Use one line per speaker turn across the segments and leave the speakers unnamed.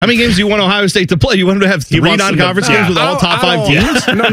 How many games do you want Ohio State to play? You want them to have 3 non-conference games with all top 5 teams?
No.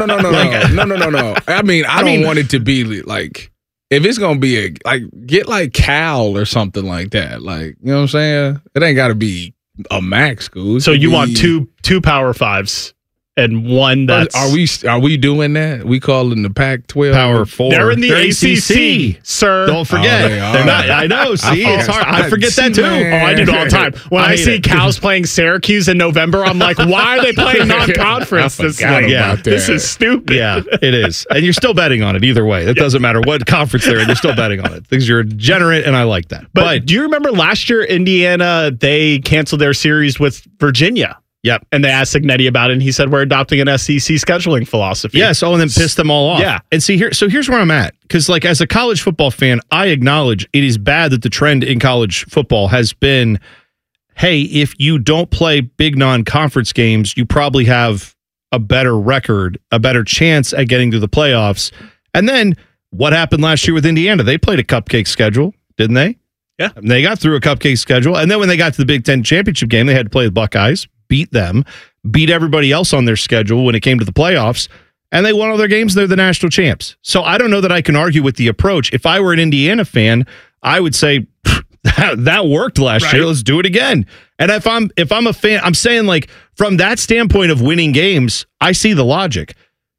I mean, I don't want it to be like, if it's going to be get like Cal or something like that. Like, you know what I'm saying? It ain't got to be a MAC school.
So you want two Power 5s and one that's...
Are we doing that? We calling the Pac-12?
Power 4.
They're in the ACC, sir.
Don't forget.
They're not, I know. See, it's hard. I forget that too.
Man.
Oh, I do it all the time. When I see Cal's playing Syracuse in November, I'm like, why are they playing non-conference this week? This is stupid.
Yeah, it is. And you're still betting on it either way. It doesn't matter what conference they're in. You're still betting on it because you're degenerate, and I like that.
But do you remember last year, Indiana, they canceled their series with Virginia?
Yep.
And they asked Signetti about it, and he said, we're adopting an SEC scheduling philosophy.
Yes, and then pissed them all off.
Yeah.
And see, here's where I'm at. Because, like, as a college football fan, I acknowledge it is bad that the trend in college football has been, hey, if you don't play big non-conference games, you probably have a better record, a better chance at getting to the playoffs. And then what happened last year with Indiana? They played a cupcake schedule, didn't they?
Yeah.
And they got through a cupcake schedule. And then when they got to the Big Ten championship game, they had to play the Buckeyes. Beat them, beat everybody else on their schedule when it came to the playoffs, and they won all their games. They're the national champs. So I don't know that I can argue with the approach. If I were an Indiana fan, I would say that worked last year. Let's do it again. And if I'm a fan, I'm saying, like, from that standpoint of winning games, I see the logic.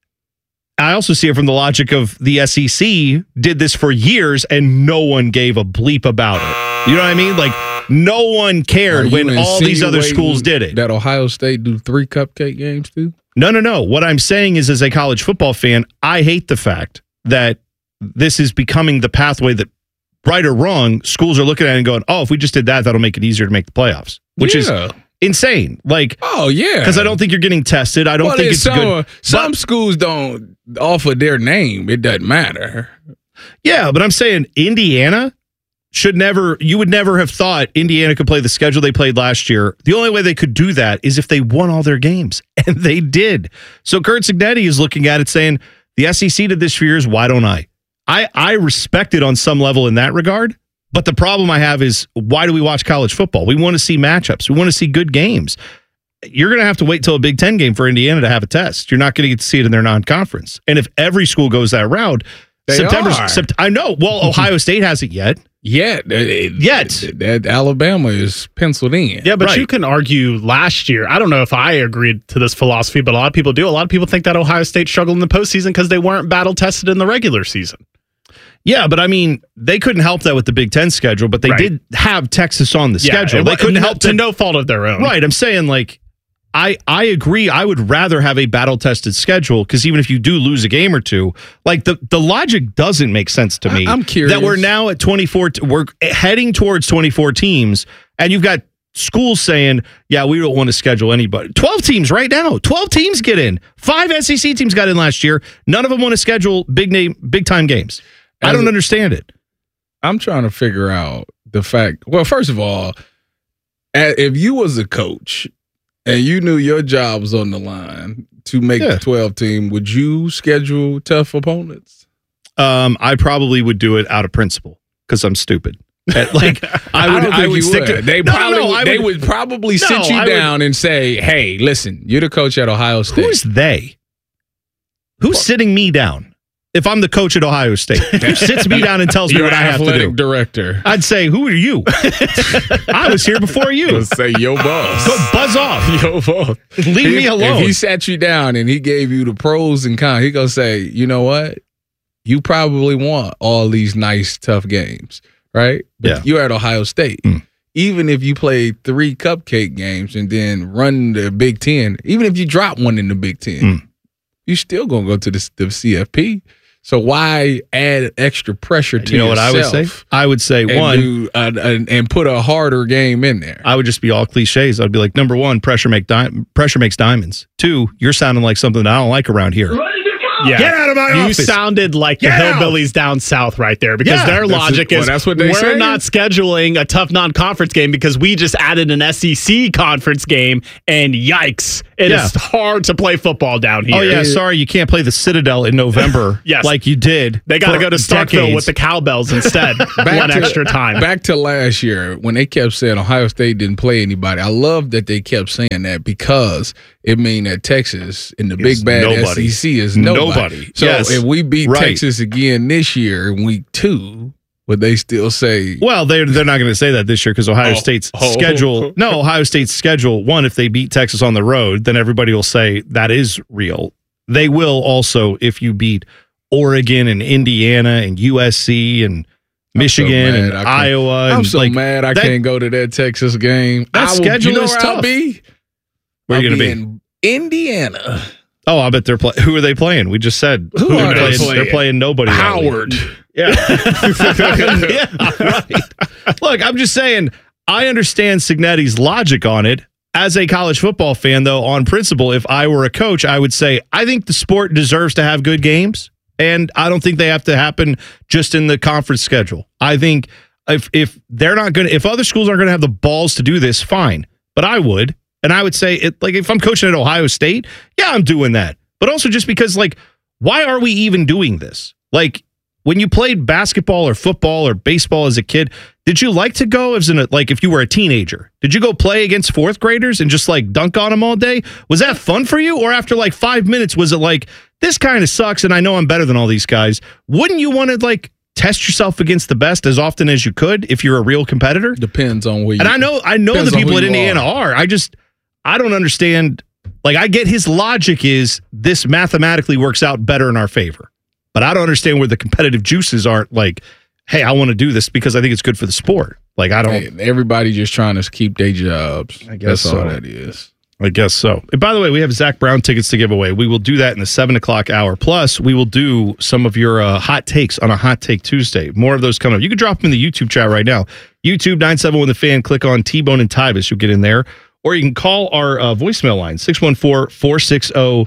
I also see it from the logic of the SEC did this for years and no one gave a bleep about it. You know what I mean? Like, no one cared when all these other schools did it.
That Ohio State do 3 cupcake games too?
No. What I'm saying is, as a college football fan, I hate the fact that this is becoming the pathway that, right or wrong, schools are looking at it and going, oh, if we just did that, that'll make it easier to make the playoffs, which is insane. Like,
oh, yeah.
Because I don't think you're getting tested. I don't think it's good.
Some schools don't offer their name. It doesn't matter.
Yeah, but I'm saying Indiana you would never have thought Indiana could play the schedule they played last year. The only way they could do that is if they won all their games, and they did. So Curt Cignetti is looking at it saying, the SEC did this for years, why don't I? I respect it on some level in that regard, but the problem I have is, why do we watch college football? We want to see matchups. We want to see good games. You're going to have to wait till a Big Ten game for Indiana to have a test. You're not going to get to see it in their non-conference. And if every school goes that route, I know. Well, Ohio State hasn't yet.
Yet. Alabama is penciled in.
Yeah, but you can argue last year. I don't know if I agreed to this philosophy, but a lot of people do. A lot of people think that Ohio State struggled in the postseason because they weren't battle tested in the regular season.
Yeah, but I mean, they couldn't help that with the Big Ten schedule, but they did have Texas on the schedule. They couldn't help
to no fault of their own.
Right. I'm saying, like, I agree. I would rather have a battle-tested schedule, because even if you do lose a game or two, like, the logic doesn't make sense to me.
I'm curious.
That we're now at 24, we're heading towards 24 teams, and you've got schools saying, yeah, we don't want to schedule anybody. 12 teams right now. 12 teams get in. 5 SEC teams got in last year. None of them want to schedule big-time games. I don't understand it.
I'm trying to figure out the fact. Well, first of all, if you was a coach and you knew your job was on the line to make the 12 team, would you schedule tough opponents?
I probably would do it out of principle because I'm stupid. Like, I would stick to.
They would probably sit you down and say, "Hey, listen, you're the coach at Ohio State."
Who's they? Who's sitting me down? If I'm the coach at Ohio State, who sits me down and tells me what I have to do?
Athletic director.
I'd say, who are you? I was here before you.
Let's say, yo, boss.
Go buzz off.
Yo, boss.
Leave me alone.
If he sat you down and he gave you the pros and cons, he gonna say, you know what? You probably want all these nice, tough games, right? But you're at Ohio State. Even if you play 3 cupcake games and then run the Big Ten, even if you drop one in the Big Ten, you're still gonna go to the CFP. So why add extra pressure to yourself? You know what I would say? I would say, and put a harder game in there.
I would just be all cliches. I'd be like, number 1, pressure makes diamonds. 2, you're sounding like something that I don't like around here.
Yeah.
Get out of my office.
You sounded like
Get
the
out.
hillbillies down south right there because their logic is
that's what they
we're
say.
not scheduling a tough non-conference game because we just added an SEC conference game, and yikes, it is hard to play football down here.
Oh, yeah, sorry, you can't play the Citadel in November like you did.
They got to go to Starkville
decades.
with the cowbells instead. Extra time.
Back to last year when they kept saying Ohio State didn't play anybody. I love that they kept saying that because it means that Texas in the big bad SEC is nobody. So if we beat Texas again this year in week 2, would they still say?
Well, they're not going to say that this year because Ohio State's schedule. No, Ohio State's schedule. One, if they beat Texas on the road, then everybody will say that is real. They will also if you beat Oregon and Indiana and USC and Michigan and Iowa.
I'm so mad I can't go to that Texas game.
That schedule is tough.
I'll be?
Where are you going to be?
In Indiana.
Oh, I bet they're playing. Who are they playing? We just said
who are they playing?
They're playing nobody.
Howard.
Yeah. Yeah, right. Look, I'm just saying, I understand Cignetti's logic on it. As a college football fan, though, on principle, if I were a coach, I would say, I think the sport deserves to have good games. And I don't think they have to happen just in the conference schedule. I think if they're not going to, if other schools aren't going to have the balls to do this, fine. But I would. And I would say, if I'm coaching at Ohio State, yeah, I'm doing that. But also just because, why are we even doing this? When you played basketball or football or baseball as a kid, did you like to go if you were a teenager? Did you go play against fourth graders and just dunk on them all day? Was that fun for you? Or after 5 minutes, was it this kind of sucks and I know I'm better than all these guys? Wouldn't you want to test yourself against the best as often as you could if you're a real competitor?
Depends on where you.
And I know the people at Indiana are. I don't understand. I get his logic is this mathematically works out better in our favor. But I don't understand where the competitive juices aren't hey, I want to do this because I think it's good for the sport. I don't.
Hey, everybody just trying to keep their jobs.
I guess
that's all that is.
I guess so. And by the way, we have Zach Brown tickets to give away. We will do that in the 7:00 hour. Plus, we will do some of your hot takes on a Hot Take Tuesday. More of those coming up. You can drop them in the YouTube chat right now. YouTube 971 The Fan. Click on T-Bone and Tyvis. You'll get in there. Or you can call our voicemail line, 614-460-8010.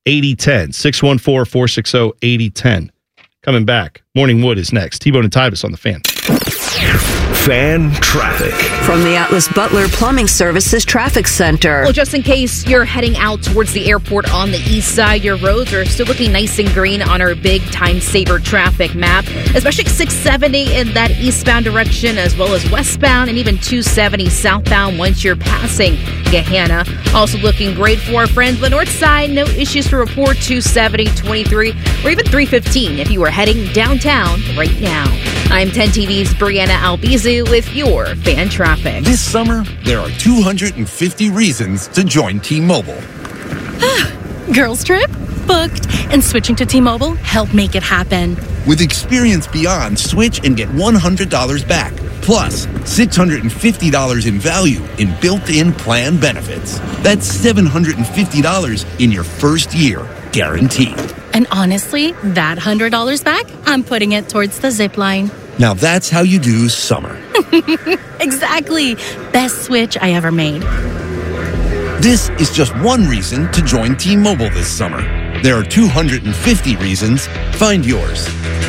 614-460-8010. Coming back. Morning Wood is next. T-Bone and Tyvis on The Fan.
Fan traffic.
From the Atlas Butler Plumbing Services Traffic Center.
Well, just in case you're heading out towards the airport on the east side, your roads are still looking nice and green on our big time saver traffic map, especially 670 in that eastbound direction, as well as westbound and even 270 southbound once you're passing Gahanna. Also looking great for our friends on the north side. No issues to report. 270, 23, or even 315 if you are heading downtown right now. I'm 10 TV's Brianna Albizu with your fan traffic.
This summer, there are 250 reasons to join T-Mobile.
Girls trip? Booked. And switching to T-Mobile helped make it happen.
With Experience Beyond, switch and get $100 back. Plus, $650 in value in built-in plan benefits. That's $750 in your first year, guaranteed.
And honestly, that $100 back, I'm putting it towards the zip line.
Now that's how you do summer.
Exactly. Best switch I ever made.
This is just one reason to join T-Mobile this summer. There are 250 reasons. Find yours.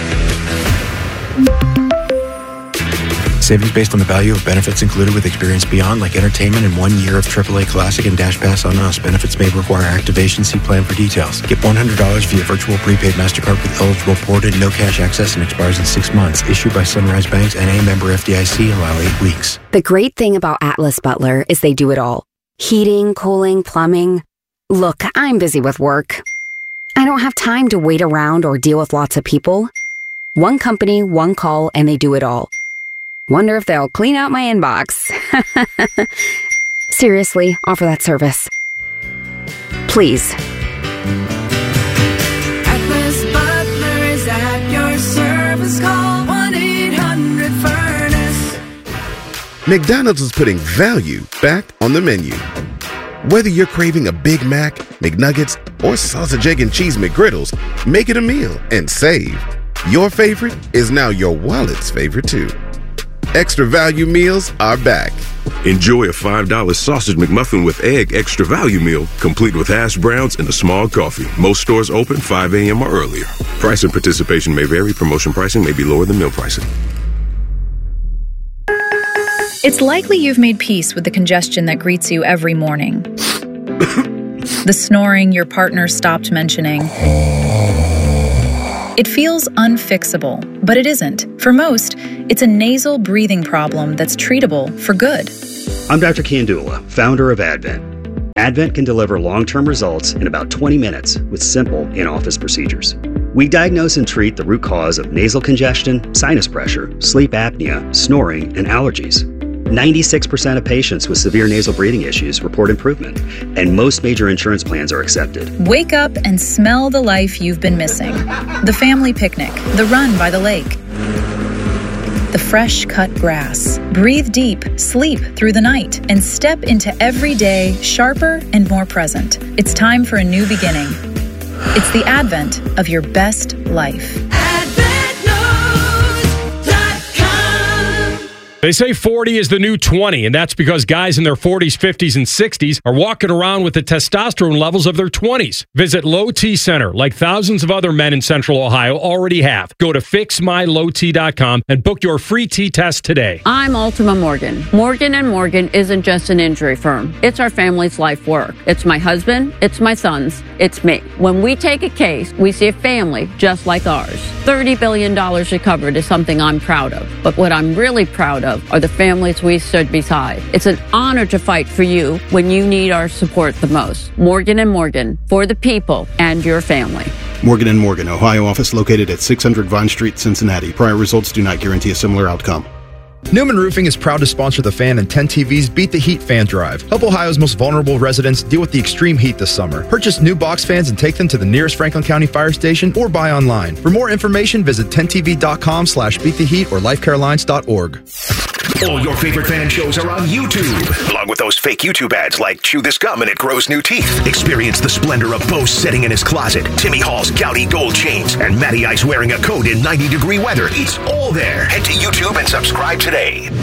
Savings based on the value of benefits included with Experience Beyond, like entertainment and 1 year of AAA Classic and Dash Pass on us. Benefits may require activation. See plan for details. Get $100 via virtual prepaid MasterCard with eligible ported, no cash access, and expires in 6 months. Issued by Sunrise Banks, N.A. member FDIC. Allow 8 weeks.
The great thing about Atlas Butler is they do it all. Heating, cooling, plumbing. Look, I'm busy with work. I don't have time to wait around or deal with lots of people. One company, one call, and they do it all. Wonder if they'll clean out my inbox. Seriously, offer that service. Please.
Atlas Butler is at your service. Call 1-800-FURNACE.
McDonald's is putting value back on the menu. Whether you're craving a Big Mac, McNuggets, or sausage, egg, and cheese McGriddles, make it a meal and save. Your favorite is now your wallet's favorite too. Extra value meals are back.
Enjoy a $5 sausage McMuffin with egg extra value meal, complete with hash browns and a small coffee. Most stores open 5 a.m. or earlier. Price and participation may vary. Promotion pricing may be lower than meal pricing.
It's likely you've made peace with the congestion that greets you every morning. The snoring your partner stopped mentioning. It feels unfixable, but it isn't. For most, it's a nasal breathing problem that's treatable for good.
I'm Dr. Kandula, founder of Advent. Advent can deliver long-term results in about 20 minutes with simple in-office procedures. We diagnose and treat the root cause of nasal congestion, sinus pressure, sleep apnea, snoring, and allergies. 96% of patients with severe nasal breathing issues report improvement, and most major insurance plans are accepted.
Wake up and smell the life you've been missing. The family picnic, the run by the lake, the fresh cut grass. Breathe deep, sleep through the night, and step into every day sharper and more present. It's time for a new beginning. It's the advent of your best life.
They say 40 is the new 20, and that's because guys in their 40s, 50s, and 60s are walking around with the testosterone levels of their 20s. Visit Low T Center, like thousands of other men in Central Ohio already have. Go to fixmylowt.com and book your free T test today.
I'm Ultima Morgan. Morgan & Morgan isn't just an injury firm. It's our family's life work. It's my husband, it's my sons, it's me. When we take a case, we see a family just like ours. $30 billion recovered is something I'm proud of. But what I'm really proud of are the families we stood beside. It's an honor to fight for you when you need our support the most. Morgan & Morgan, for the people and your family.
Morgan & Morgan, Ohio office located at 600 Vine Street, Cincinnati. Prior results do not guarantee a similar outcome.
Newman Roofing is proud to sponsor the Fan and 10 TV's Beat the Heat fan drive. Help Ohio's most vulnerable residents deal with the extreme heat this summer. Purchase new box fans and take them to the nearest Franklin County fire station or buy online. For more information, visit 10tv.com/beattheheat or lifecarelines.org.
All your favorite fan shows are on YouTube, along with those fake YouTube ads like chew this gum and it grows new teeth. Experience the splendor of Bo sitting in his closet, Timmy Hall's gouty gold chains, and Matty Ice wearing a coat in 90-degree weather. It's all there. Head to YouTube and subscribe today.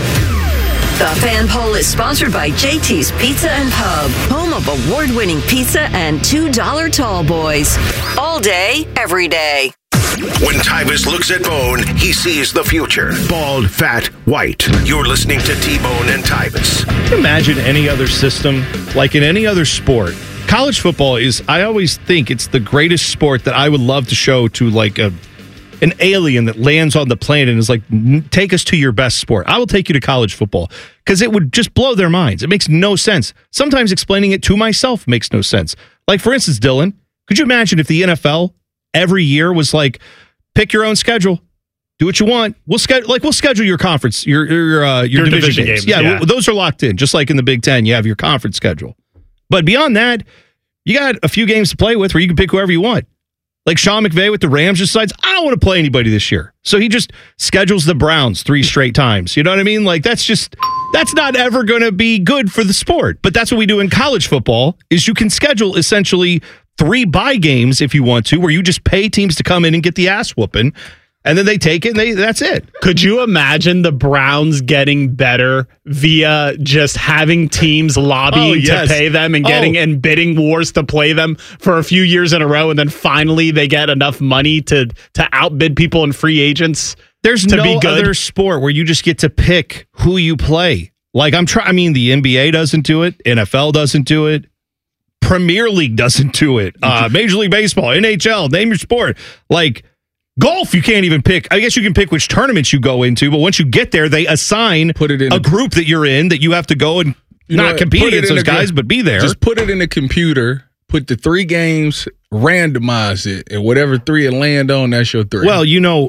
The Fan Poll is sponsored by JT's Pizza and Pub, home of award-winning pizza and $2 tall boys. All day, every day.
When Tyvus looks at Bone, he sees the future. Bald, fat, white. You're listening to T-Bone and Tyvus.
Can you imagine any other system, like in any other sport? College football is, I always think it's the greatest sport that I would love to show to like an alien that lands on the planet and is like, take us to your best sport. I will take you to college football because it would just blow their minds. It makes no sense. Sometimes explaining it to myself makes no sense. Like, for instance, Dylan, could you imagine if the NFL every year was like, pick your own schedule, do what you want. We'll schedule your conference, your division games. Yeah, those are locked in. Just like in the Big Ten, you have your conference schedule. But beyond that, you got a few games to play with where you can pick whoever you want. Like Sean McVay with the Rams decides, I don't want to play anybody this year. So he just schedules the Browns 3 straight times. You know what I mean? Like that's not ever going to be good for the sport. But that's what we do in college football is you can schedule essentially 3 bye games if you want to, where you just pay teams to come in and get the ass whooping. And then they take it and that's it.
Could you imagine the Browns getting better via just having teams lobbying to pay them and getting in bidding wars to play them for a few years in a row, and then finally they get enough money to outbid people and free agents?
There's no other sport where you just get to pick who you play. Like the NBA doesn't do it, NFL doesn't do it, Premier League doesn't do it, Major League Baseball, NHL, name your sport. Like golf, you can't even pick. I guess you can pick which tournaments you go into, but once you get there, they assign a group that you're in that you have to go and not compete against those guys, but be there.
Just put it in the computer, put the 3 games, randomize it, and whatever 3 it land on, that's your 3.
Well, you know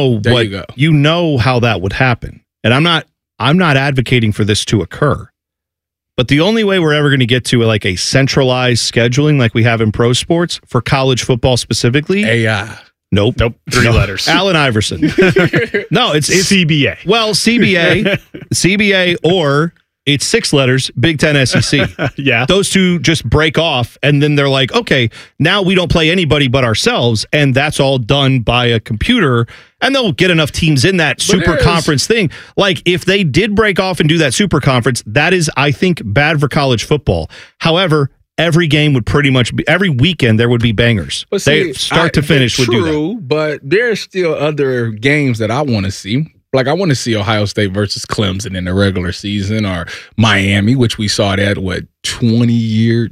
how that would happen. And I'm not advocating for this to occur. But the only way we're ever going to get to like a centralized scheduling like we have in pro sports for college football specifically.
AI.
Nope.
3 letters.
Allen Iverson. No, it's
CBA.
Well, CBA or it's 6 letters, Big Ten, SEC.
Yeah.
Those two just break off, and then they're like, okay, now we don't play anybody but ourselves, and that's all done by a computer, and they'll get enough teams in that super conference thing. Like, if they did break off and do that super conference, that is, I think, bad for college football. However, every game would pretty much be, every weekend there would be bangers.
But see,
they start to finish would do that.
True, but there's still other games that I want to see. Like, I want to see Ohio State versus Clemson in the regular season, or Miami, which we saw that, 15 years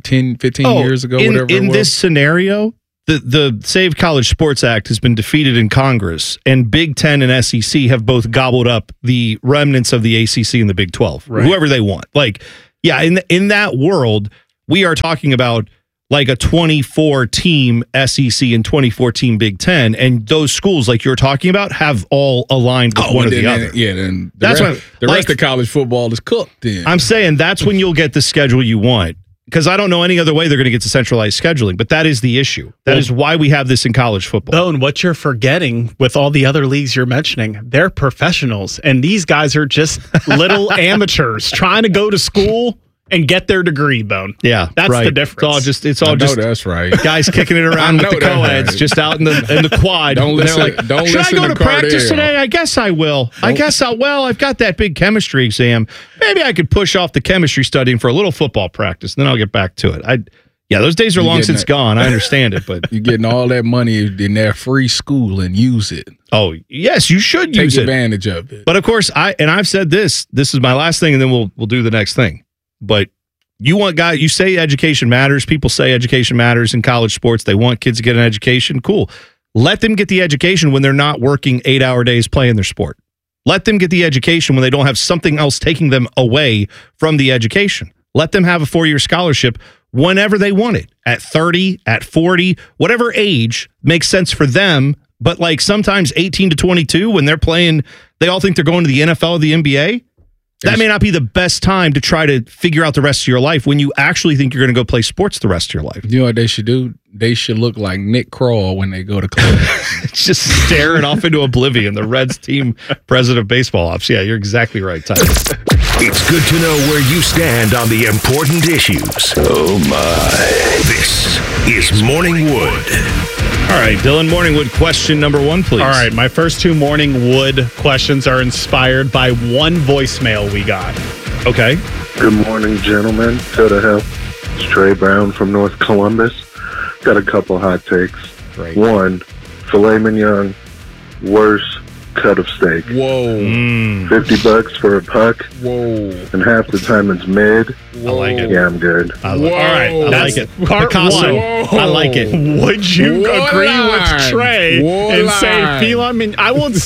ago, whatever it was.
In this scenario, the Save College Sports Act has been defeated in Congress, and Big Ten and SEC have both gobbled up the remnants of the ACC and the Big 12, whoever they want. Like, yeah, in that world, we are talking about like a 24-team SEC and 24-team Big Ten, and those schools, like you're talking about, have all aligned with one or the other.
Yeah, then the rest of college football is cooked. Then
I'm saying that's when you'll get the schedule you want, because I don't know any other way they're going to get to centralized scheduling. But that is the issue. That is why we have this in college football.
Bone, what you're forgetting with all the other leagues you're mentioning, they're professionals, and these guys are just little amateurs trying to go to school and get their degree, Bone.
Yeah,
that's the difference.
It's all just
that's right.
Guys kicking it around with the co-eds, just out in the quad.
Don't listen.
Like, should I go to practice today? I guess I will. I've got that big chemistry exam. Maybe I could push off the chemistry studying for a little football practice, and then I'll get back to it. Those days are long since gone. I understand it, but
you're getting all that money in their free school and use it.
Oh, yes, you should use it.
Take advantage of it.
But of course, I've said this. This is my last thing, and then we'll do the next thing. But you say education matters. People say education matters in college sports. They want kids to get an education. Cool. Let them get the education when they're not working 8-hour days playing their sport. Let them get the education when they don't have something else taking them away from the education. Let them have a 4-year scholarship whenever they want it, at 30, at 40, whatever age makes sense for them. But like sometimes 18 to 22, when they're playing, they all think they're going to the NFL or the NBA. That may not be the best time to try to figure out the rest of your life when you actually think you're going to go play sports the rest of your life.
You know what they should do? They should look like Nick Kroll when they go to class.
Just staring off into oblivion. The Reds team president of baseball ops. Yeah, you're exactly right, Ty.
It's good to know where you stand on the important issues. Oh, my. This is Morning Wood.
All right, Dylan, Morningwood, question number 1, please.
All right, my first 2 Morningwood questions are inspired by one voicemail we got.
Okay.
Good morning, gentlemen. To the hell. It's Trey Brown from North Columbus. Got a couple hot takes.
Great.
1, filet mignon, worst cut of steak.
Whoa.
$50 for a puck.
Whoa.
And half the time it's mid.
I like it.
Yeah, I'm good.
All right, I like it.
Part
Picasso.
one.
I like it.
Would you agree with Trey and say filet mignon? I won't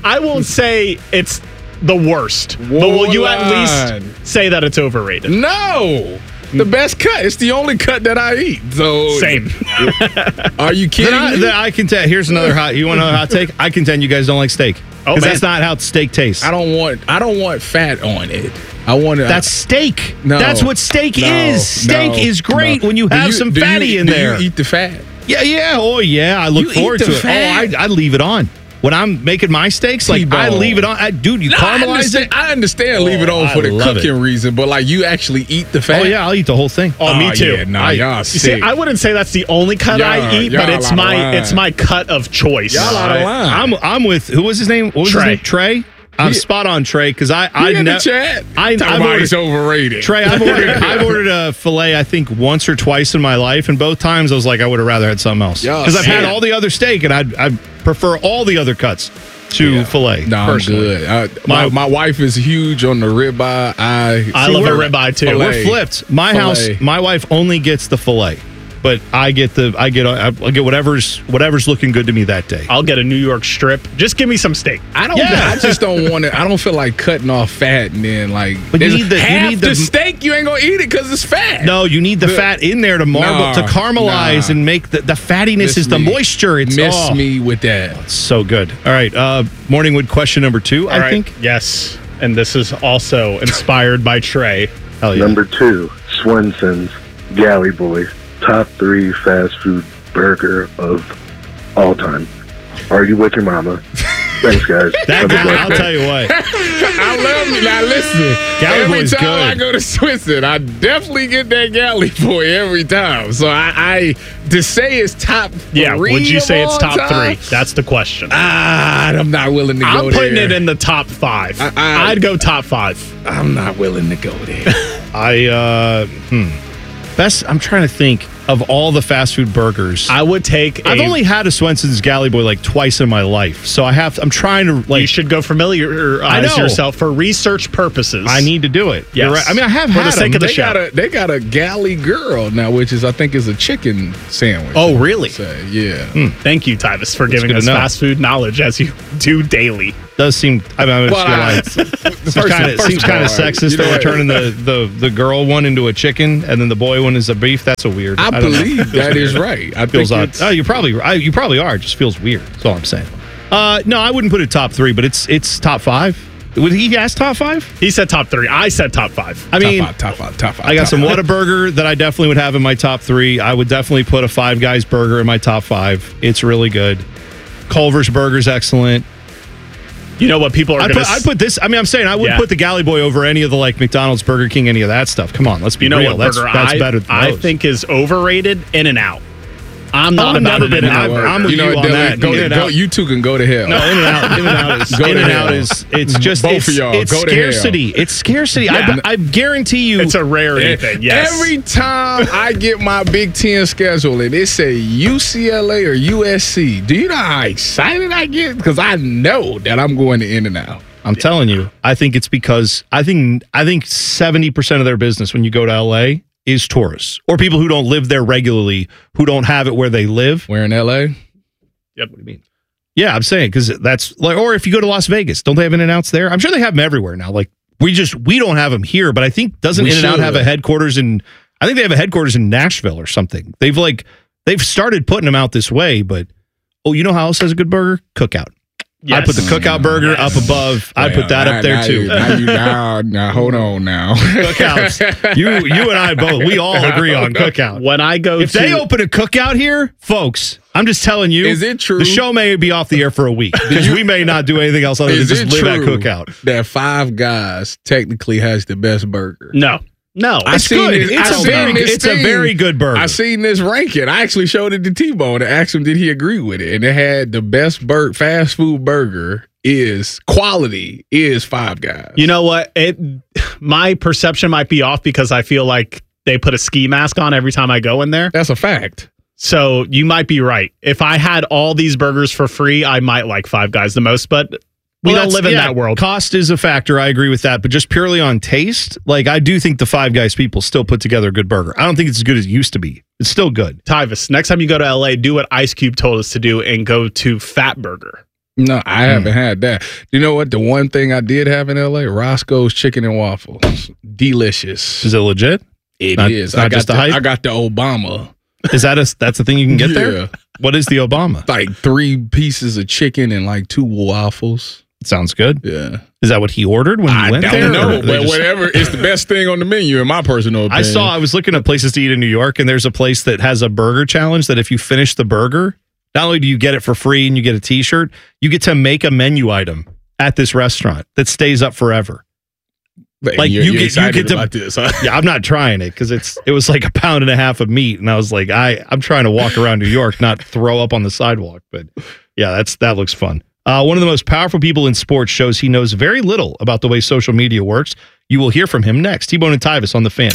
say it's the worst, but will you at least say that it's overrated?
No. The best cut. It's the only cut that I eat. So
same.
Are you kidding me?
Then I contend. Here's another hot. You want another hot take? I contend you guys don't like steak. Because that's not how steak tastes.
I don't want fat on it. I want it.
That's steak.
No,
that's what steak is. Steak is great when you have some fatty in there.
Do you eat the fat?
Yeah. Oh, yeah. I look forward to it. Oh, I leave it on. When I'm making my steaks, like I leave it on. Dude, you caramelize it.
I understand leave it on for the cooking reason, but like you actually eat the fat.
Oh yeah, I'll eat the whole thing.
Oh, me too.
Yeah, y'all
see, I wouldn't say that's the only cut I eat, but it's my cut of choice.
Y'all out of line.
I'm with who was his name? What was his name? Trey. I'm spot on, Trey, because I
in the chat. I've overrated.
Trey, I've ordered a filet I think once or twice in my life, and both times I was like I would have rather had something else because I've had all the other steak, and I prefer all the other cuts to filet.
No, I'm good. My wife is huge on the ribeye. I
love a ribeye too.
We're flipped. My house, my wife only gets the filet. But I get whatever's looking good to me that day.
I'll get a New York strip. Just give me some steak.
I just don't want it. I don't feel like cutting off fat and then like.
But you need the
steak. You ain't gonna eat it because it's fat.
No, you need the fat in there to caramelize and make the fattiness is the moisture. It's
miss me with that.
It's so good. All right, Morningwood question number 2. I think
yes, and this is also inspired by Trey.
Hell yeah.
Number 2, Swenson's Galley Boy. Top 3 fast food burger of all time. Argue with your mama. Thanks, guys.
I'll tell you what.
I love you. Now listen,
Galley
every
Boy's
time
good.
I go to Switzerland, I definitely get that Galley Boy every time. So I to say it's top 3.
Yeah, would you say it's top
time,
3? That's the question.
I'm not willing to go there.
I'm putting it in the top 5. I'd go top 5.
I'm not willing to go there.
Best. I'm trying to think of all the fast food burgers.
I would take.
I've only had a Swenson's Galley Boy like twice in my life, so I'm trying to like.
You should go familiarize yourself for research purposes.
I need to do it.
Yes.
You're right. I mean, I have
for
had
the sake
them.
of the show.
They got a Galley Girl now, which is I think is a chicken sandwich.
Oh, really?
Yeah.
Thank you, Tyvis, for giving
good
us
to know.
fast food knowledge as you do daily.
Does seem. I mean,
First
seems
of
kind of
all,
sexist.
you know
They're
what?
turning the girl one into a chicken, and then the boy one is a beef. That's a weird.
I
don't know.
believe that is right. I
Feels
think
odd.
it's,
Oh, you probably are. It just feels weird. That's all I'm saying. No, I wouldn't put it top 3, but it's top 5. Would he ask top 5?
He said top 3. I said top 5.
I mean,
top five.
I got some Whataburger that I definitely would have in my top 3. I would definitely put a Five Guys burger in my top 5. It's really good. Culver's burger's excellent.
You know what people are going to...
I'd put this... I mean, I'm saying I wouldn't put the Galley Boy over any of the like McDonald's, Burger King, any of that stuff. Come on, let's be real.
What burger
that's better than
I
those.
think is overrated? In-N-Out. I'm not
I've
about
never been.
In-N-Out.
I'm with you on that.
Go, you two can go to hell.
No, In-N-Out is.
Go to
In-N-Out
hell.
is. It's just
Both of y'all,
It's
go to hell.
scarcity. It's scarcity.
Yeah.
I guarantee you.
It's a rarity thing. Yes.
Every time I get my Big Ten schedule and it say UCLA or USC, do you know how excited I get? Because I know that I'm going to In-N-Out.
I'm telling you. I think it's because I think 70% of their business when you go to LA is tourists or people who don't live there regularly, who don't have it where they live.
Where in LA?
Yep. What do you mean? Yeah, I'm saying because that's like, or if you go to Las Vegas, don't they have In-N-Outs there? I'm sure they have them everywhere now. Like we don't have them here, but I think doesn't In-N-Out have a headquarters in? I think they have a headquarters in Nashville or something. They've started putting them out this way, but you know how else has a good burger? Cookout.
Yes.
I put the Cookout burger up above. I put that up there too.
Now, hold on now.
Cookouts. You and I both. We all agree on Cookout.
When I go
if they open a Cookout here, folks, I'm just telling you.
Is it true?
The show may be off the air for a week because we may not do anything else other than just live at Cookout.
That Five Guys technically has the best burger?
No,
it's good. It's a very good burger.
I seen this ranking. I actually showed it to T-Bone and asked him did he agree with it, and it had the best fast food burger is Five Guys.
You know what? My perception might be off because I feel like they put a ski mask on every time I go in there.
That's a fact.
So you might be right. If I had all these burgers for free, I might like Five Guys the most, but we don't live in that world.
Cost is a factor. I agree with that. But just purely on taste, like I do think the Five Guys people still put together a good burger. I don't think it's as good as it used to be. It's still good.
Tyvis, next time you go to LA, do what Ice Cube told us to do and go to Fat Burger.
No, I haven't had that. You know what? The one thing I did have in LA, Roscoe's Chicken and Waffles. Delicious.
Is it legit?
It is.
I got
the Obama.
Is that's the thing you can get there?
Yeah.
What is the Obama?
Like 3 pieces of chicken and like 2 waffles.
Sounds good.
Yeah.
Is that what he ordered when he went there?
I don't know, but whatever. It's the best thing on the menu, in my personal opinion.
I was looking at places to eat in New York, and there's a place that has a burger challenge that if you finish the burger, not only do you get it for free and you get a T-shirt, you get to make a menu item at this restaurant that stays up forever.
Like you get to about this, huh?
Yeah, I'm not trying it because it was like 1.5 pounds of meat, and I was like, I'm trying to walk around New York, not throw up on the sidewalk. But yeah, that looks fun. One of the most powerful people in sports shows he knows very little about the way social media works. You will hear from him next. T-Bone and Tyvis on The Fan.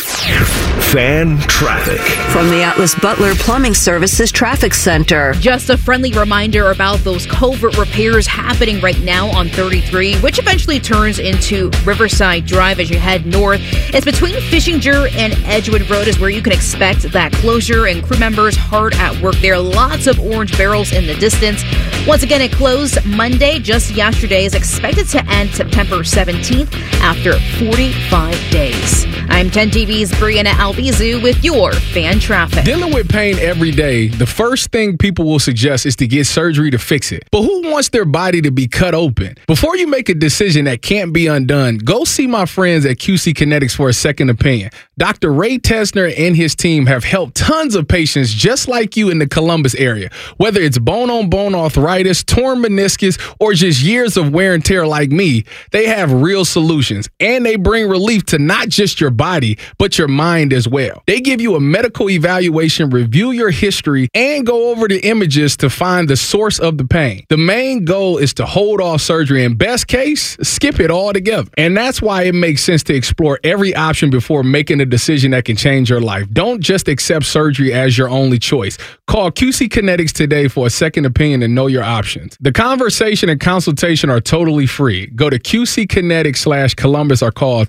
Fan traffic.
From the Atlas Butler Plumbing Services Traffic Center.
Just a friendly reminder about those culvert repairs happening right now on 33, which eventually turns into Riverside Drive as you head north. It's between Fishinger and Edgewood Road is where you can expect that closure, and crew members hard at work there. Lots of orange barrels in the distance. Once again, it closed Monday, just yesterday, is expected to end September 17th after 45 days. I'm 10TV's Brianna Albizu with your fan traffic.
Dealing with pain every day, the first thing people will suggest is to get surgery to fix it. But who wants their body to be cut open? Before you make a decision that can't be undone, go see my friends at QC Kinetics for a second opinion. Dr. Ray Tesner and his team have helped tons of patients just like you in the Columbus area. Whether it's bone-on-bone arthritis, torn meniscus, or just years of wear and tear like me, they have real solutions. And they bring relief to not just your body, but your mind as well. They give you a medical evaluation, review your history, and go over the images to find the source of the pain. The main goal is to hold off surgery, and best case, skip it altogether. And that's why it makes sense to explore every option before making a decision that can change your life. Don't just accept surgery as your only choice. Call QC Kinetics today for a second opinion and know your options. The conversation and consultation are totally free. Go to QCkinetics/Columbus or call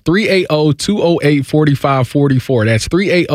380-208-4544. That's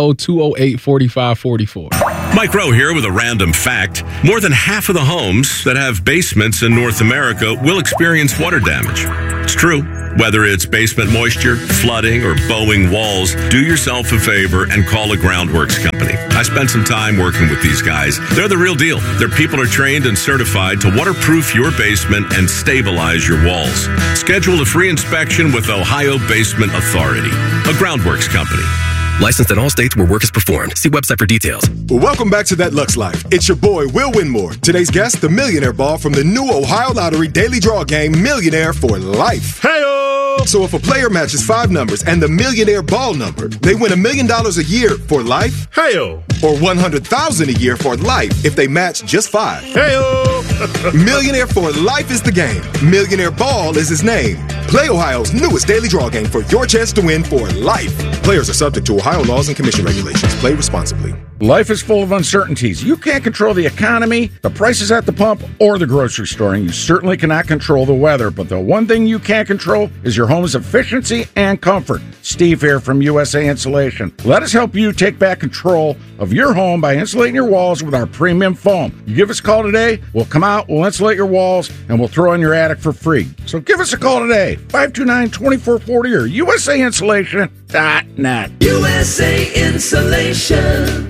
380-208-4544.
Mike Rowe here with a random fact. More than half of the homes that have basements in North America will experience water damage. It's true. Whether it's basement moisture, flooding, or bowing walls, do yourself a favor and call a Groundworks company. I spent some time working with these guys. They're the real deal. Their people are trained and certified to waterproof your basement and stabilize your walls. Schedule a free inspection with Ohio Basement Authority, a Groundworks company.
Licensed in all states where work is performed. See website for details.
Well, welcome back to That Lux Life. It's your boy, Will Winmore. Today's guest, the Millionaire Ball from the new Ohio Lottery Daily Draw game, Millionaire for Life. Hey-o! So if a player matches 5 numbers and the Millionaire Ball number, they win $1 million a year for life. Hey-o! Or $100,000 a year for life if they match just 5. Hey-o! Millionaire for Life is the game. Millionaire Ball is his name. Play Ohio's newest daily draw game for your chance to win for life. Players are subject to Ohio laws and commission regulations. Play responsibly.
Life is full of uncertainties. You can't control the economy, the prices at the pump, or the grocery store, and you certainly cannot control the weather. But the one thing you can control is your home's efficiency and comfort. Steve here from USA Insulation. Let us help you take back control of your home by insulating your walls with our premium foam. You give us a call today, we'll come out, we'll insulate your walls, and we'll throw in your attic for free. So give us a call today, 529-2440 or USAinsulation.net.
USA Insulation.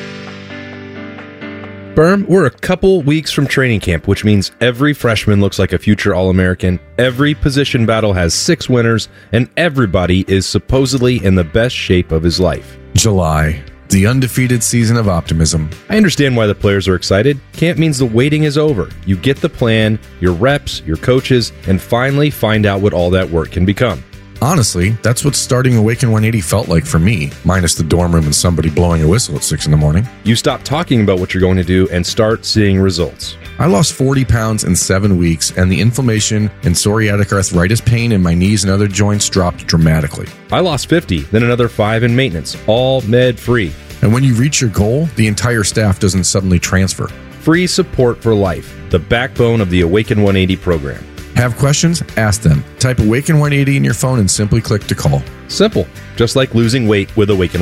Berm, we're a couple weeks from training camp, which means every freshman looks like a future All-American, every position battle has 6 winners, and everybody is supposedly in the best shape of his life.
July, the undefeated season of optimism.
I understand why the players are excited. Camp means the waiting is over. You get the plan, your reps, your coaches, and finally find out what all that work can become.
Honestly, that's what starting Awaken 180 felt like for me, minus the dorm room and somebody blowing a whistle at 6 in the morning.
You stop talking about what you're going to do and start seeing results.
I lost 40 pounds in 7 weeks, and the inflammation and psoriatic arthritis pain in my knees and other joints dropped dramatically.
I lost 50, then another 5 in maintenance, all med-free.
And when you reach your goal, the entire staff doesn't suddenly transfer.
Free support for life, the backbone of the Awaken 180 program.
Have questions? Ask them. Type Awaken 180 in your phone and simply click to call.
Simple, just like losing weight with Awaken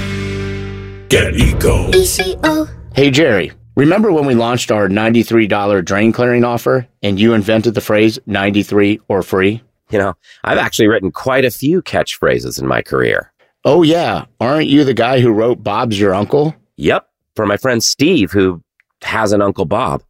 180.
Get Eco.
ECO. Hey, Jerry, remember when we launched our $93 drain clearing offer and you invented the phrase 93 or free?
You know, I've actually written quite a few catchphrases in my career.
Oh, yeah. Aren't you the guy who wrote Bob's Your Uncle?
Yep, for my friend Steve, who has an Uncle Bob.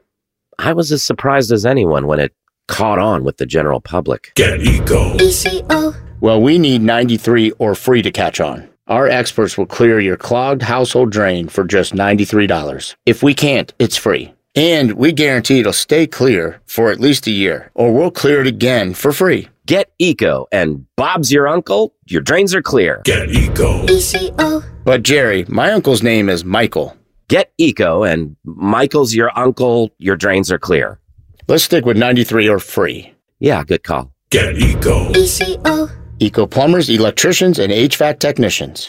I was as surprised as anyone when it caught on with the general public.
Get Eco.
ECO. Well, we need 93 or free to catch on. Our experts will clear your clogged household drain for just $93. If we can't, it's free. And we guarantee it'll stay clear for at least a year, or we'll clear it again for free.
Get Eco, and Bob's your uncle, your drains are clear.
Get Eco.
ECO. But Jerry, my uncle's name is Michael.
Get Eco, and Michael's your uncle, your drains are clear.
Let's stick with 93 or free.
Yeah, good call.
Get Eco.
ECO. Eco plumbers, electricians, and HVAC technicians.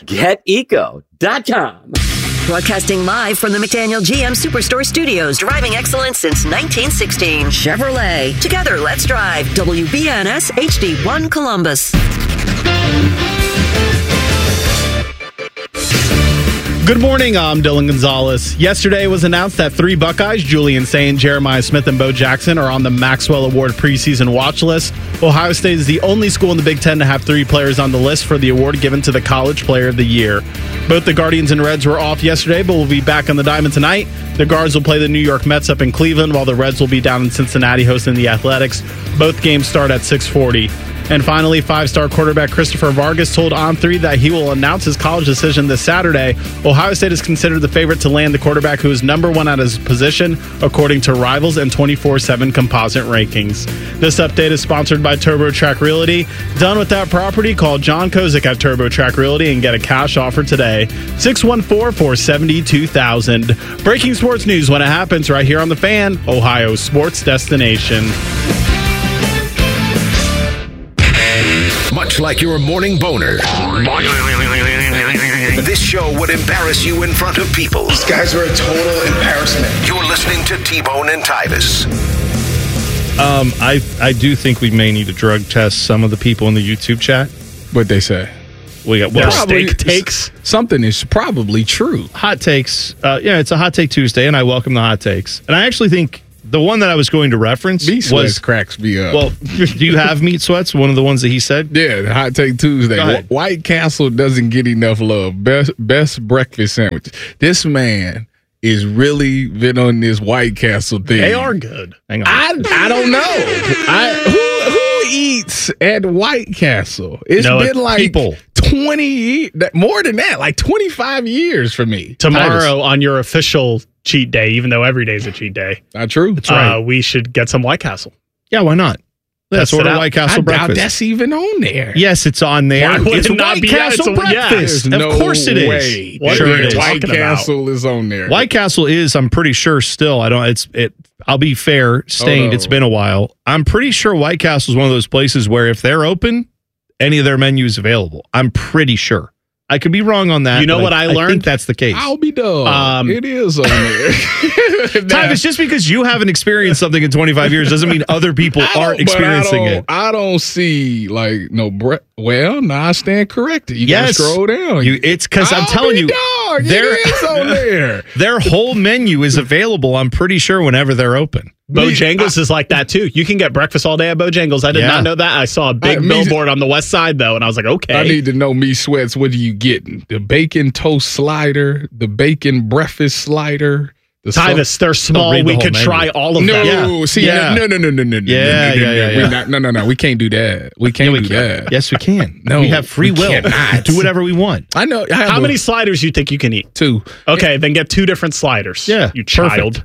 GetEco.com.
Broadcasting live from the McDaniel GM Superstore Studios. Driving excellence since 1916. Chevrolet. Together, let's drive. WBNS HD1 Columbus.
Good morning, I'm Dylan Gonzalez. Yesterday it was announced that 3 Buckeyes, Julian Sain, Jeremiah Smith, and Bo Jackson, are on the Maxwell Award preseason watch list. Ohio State is the only school in the Big Ten to have 3 players on the list for the award given to the College Player of the Year. Both the Guardians and Reds were off yesterday, but will be back on the diamond tonight. The Guards will play the New York Mets up in Cleveland, while the Reds will be down in Cincinnati hosting the Athletics. Both games start at 6:40. And finally, 5-star quarterback Christopher Vargas told On3 that he will announce his college decision this Saturday. Ohio State is considered the favorite to land the quarterback who is number 1 at his position, according to Rivals and 24/7 composite rankings. This update is sponsored by TurboTrack Realty. Done with that property? Call John Kozik at TurboTrack Realty and get a cash offer today. 614-472-0000. Breaking sports news when it happens right here on The Fan, Ohio's sports destination.
Much like your morning boner, this show would embarrass you in front of people.
These guys are a total embarrassment.
You're listening to T-Bone and Tyvis.
I do think we may need to drug test some of the people in the YouTube chat.
What they say?
We got
steak takes.
Something is probably true.
Hot takes. Yeah, it's a Hot Take Tuesday, and I welcome the hot takes. And I actually think the one that I was going to reference
was cracks me up.
Well, do you have meat sweats? One of the ones that he said?
Yeah, the Hot Take Tuesday. White Castle doesn't get enough love. Best breakfast sandwich. This man is really been on this White Castle thing.
They are good.
Hang on.
I don't know. Who eats at White Castle? It's been like
people.
20 years, more than that, like 25 years for me.
Tomorrow on your official cheat day, even though every day is a cheat day.
Not true.
That's right.
We should get some White Castle.
Yeah, why not? Let's order White Castle breakfast.
I doubt that's even on there.
Yes, it's on there.
Why would
it's
it not
White
be
Castle breakfast.
No
of course it is.
Way.
Sure it is.
White Castle is on there.
White Castle is, I'm pretty sure still. I'll be fair, Stained. It's been a while. I'm pretty sure White Castle is one of those places where if they're open, any of their menus available. I'm pretty sure. I could be wrong on that.
You know what I learned?
I think that's the case.
I'll be dumb. It is on there.
Tyvis, just because you haven't experienced something in 25 years doesn't mean other people aren't experiencing it.
I don't see like no well, no, I stand corrected. You gotta scroll down.
It's because I'm telling you,
it is on there.
Their whole menu is available, I'm pretty sure, whenever they're open.
Bojangles is like that too. You can get breakfast all day at Bojangles. I did not know that. I saw a big billboard on the west side though, and I was like, okay.
I need to know, me sweats. What are you getting? The bacon toast slider, the bacon breakfast slider.
Tyvis, they're small. We could try all of them.
No,
Yeah.
No. We can't do that. We can't do that.
Yes, we can.
No,
we have free will.
Cannot.
Do whatever we want.
I know.
How many sliders you think you can eat?
2.
Okay, then get 2 different sliders.
Yeah,
you child.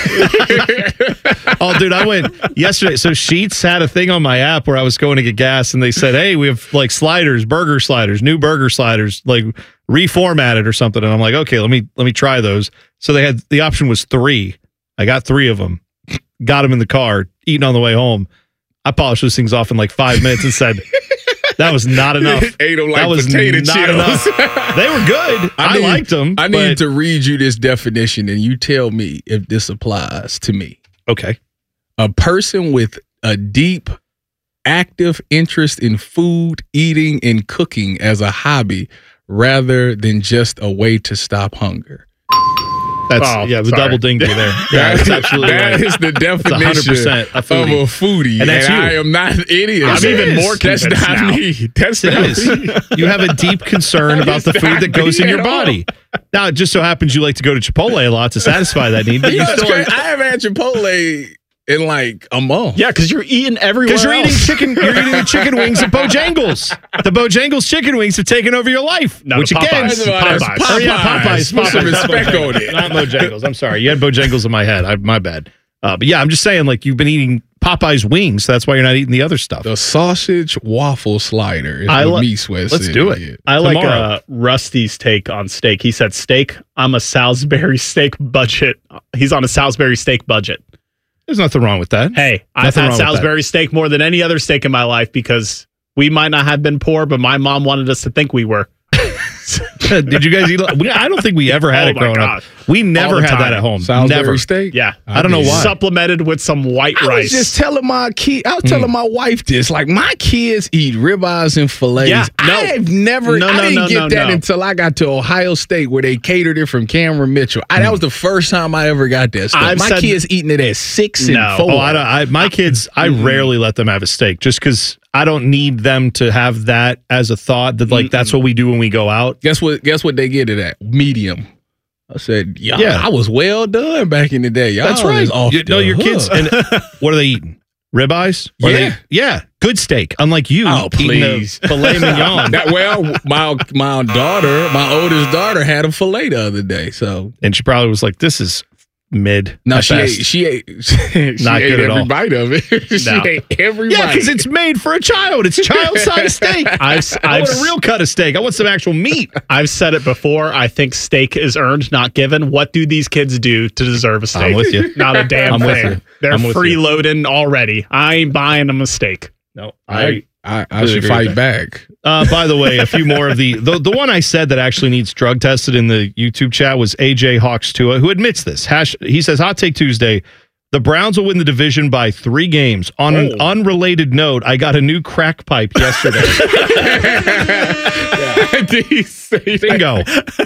Oh, dude, I went yesterday. So Sheetz had a thing on my app where I was going to get gas, and they said, "Hey, we have like sliders, burger sliders, new burger sliders, like reformatted or something." And I'm like, "Okay, let me try those." So they had the option was 3. I got 3 of them. Got them in the car, eating on the way home. I polished those things off in like 5 minutes and said, "That was not enough."
Ate them like
that was
potato
not
chips.
enough. They were good. I liked them.
I need to read you this definition, and you tell me if this applies to me.
Okay.
A person with a deep, active interest in food, eating, and cooking as a hobby rather than just a way to stop hunger.
That's the double ding there. Yeah, that's absolutely right.
That is the definition
100%
of a foodie.
And that's you.
I am not an idiot.
I'm even more convinced
That's not
now.
me. That's not me.
You have a deep concern about the food that goes in your body. Now, it just so happens you like to go to Chipotle a lot to satisfy that need. But
You
you
know, it's
still
crazy. I haven't had Chipotle in like a month.
Yeah, because you're eating everywhere.
Because you're eating
else.
chicken. You're eating the chicken wings at Bojangles. The Bojangles chicken wings have taken over your life.
No,
which
the
again,
Popeyes.
Oh, yeah, Popeyes.
Put some respect on it.
Not Bojangles. I'm sorry. You had Bojangles in my head. My bad. But yeah, I'm just saying, like, you've been eating Popeyes wings, so that's why you're not eating the other stuff.
The sausage waffle slider is what me sweats.
Let's do it.
I like Rusty's take on steak. He said, "Steak. I'm a Salisbury steak budget." He's on a Salisbury steak budget.
There's nothing wrong with that.
Hey, I've had Salisbury steak more than any other steak in my life because we might not have been poor, but my mom wanted us to think we were.
Did you guys eat? I don't think we ever had it growing up. We never had that at home. Never.
Steak?
Yeah.
I don't know why.
Supplemented with some white rice.
I was just telling my wife this. Like, my kids eat ribeyes and fillets.
Yeah,
I've never, I didn't get that until I got to Ohio State, where they catered it from Cameron Mitchell. That was the first time I ever got that stuff. My kids eating it at 6 and 4.
My kids, I rarely let them have a steak just because I don't need them to have that as a thought that like that's what we do when we go out.
Guess what they get it at? Medium. I said, I was well done back in the day. Y'all
that's right. Your kids. And what are they eating? Ribeyes? Yeah. Good steak. Unlike you.
Oh, please.
Filet mignon.
My oldest daughter had a filet the other day.
And she probably was like, this is mid.
No, she ate
not good at
every
all.
bite of it. She ate every bite.
Yeah, because it's made for a child. It's child-sized steak. I want a real cut of steak. I want some actual meat.
I've said it before. I think steak is earned, not given. What do these kids do to deserve a steak?
I'm with you.
Not a damn thing.
With you.
They're freeloading already. I ain't buying them a steak.
No,
I should fight back.
By the way, a few more of the one I said that actually needs drug tested in the YouTube chat was AJ Hawks Tua, who admits this. He says, Hot Take Tuesday, the Browns will win the division by 3 games. On an unrelated note, I got a new crack pipe yesterday.
Did he say
Bingo.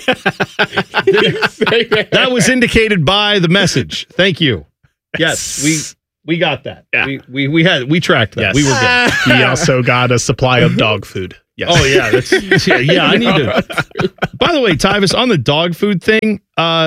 Did he say that?
That was indicated by the message. Thank you. Yes, we got that. Yeah. We tracked that.
Yes.
We were good.
He also got a supply of dog food. Yes.
Oh yeah, I need to. By the way, Tyvis, on the dog food thing,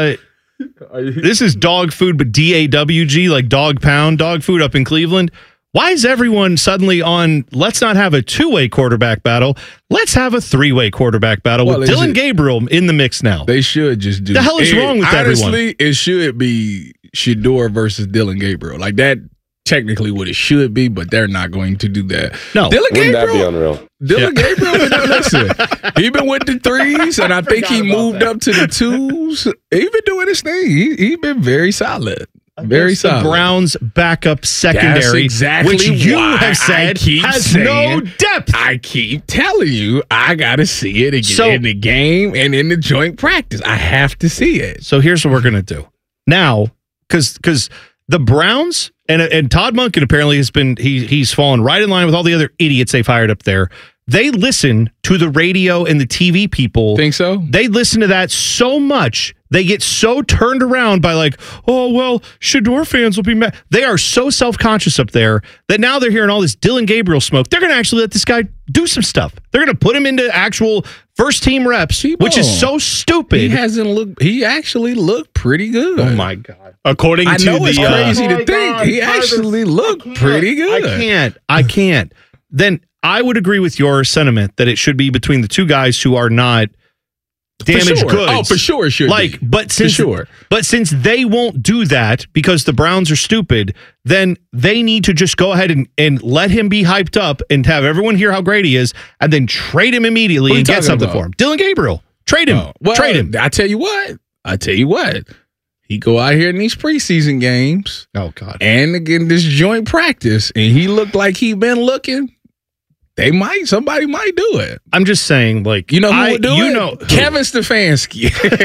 this is dog food, but DAWG, like dog pound dog food up in Cleveland. Why is everyone suddenly on? Let's not have a 2-way quarterback battle. Let's have a 3-way quarterback battle with Dylan Gabriel in the mix now.
They should just do.
The hell is wrong with everyone?
Honestly, it should be Shedeur versus Dylan Gabriel. Like that. Technically what it should be, but they're not going to do that.
No.
Wouldn't
that be unreal?
Dylan Gabriel, listen, he been with the 3s, and I think he moved up to the 2s. He been doing his thing. He been very solid. Very solid.
The Browns' backup secondary,
that's exactly
which you have said has no depth.
I keep telling you, I got to see it again in the game and in the joint practice. I have to see it.
So here's what we're going to do. Now, because the Browns and Todd Monken apparently has been he's fallen right in line with all the other idiots they've hired up there. They listen to the radio and the TV people.
Think so?
They listen to that so much. They get so turned around by like, oh, well, Shedeur fans will be mad. They are so self-conscious up there that now they're hearing all this Dylan Gabriel smoke. They're going to actually let this guy do some stuff. They're going to put him into actual first-team reps, which is so stupid.
He actually looked pretty good.
Oh, my God.
According to
it's crazy to think. He actually looked pretty good.
I can't. Then I would agree with your sentiment that it should be between the two guys who are not damaged goods.
Oh, for sure it should be.
But since they won't do that because the Browns are stupid, then they need to just go ahead and let him be hyped up and have everyone hear how great he is and then trade him immediately and get something for him. Dylan Gabriel. Trade him. Trade him.
I tell you what. He go out here in these preseason games.
Oh, God.
And again, this joint practice, and he looked like he been looking. Somebody might do it.
I'm just saying, like,
who would do it? Kevin Stefanski.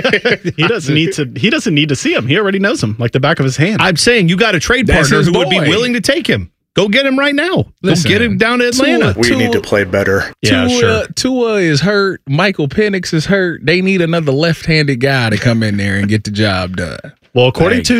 He doesn't need to see him. He already knows him like the back of his hand.
I'm saying you got a trade partner who would be willing to take him. Go get him right now. Go get him down to Atlanta.
We need to play better.
Yeah, sure.
Tua is hurt. Michael Penix is hurt. They need another left-handed guy to come in there and get the job done.
Well, according to